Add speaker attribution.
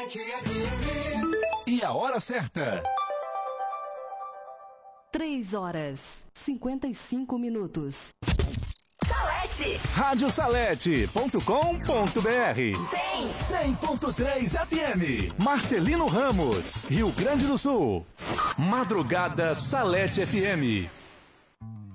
Speaker 1: Salete FM.
Speaker 2: E a hora certa.
Speaker 3: 3h55.
Speaker 4: Salete.
Speaker 2: Radiosalete.com.br 100.3 FM. Marcelino Ramos, Rio Grande do Sul. Madrugada Salete FM.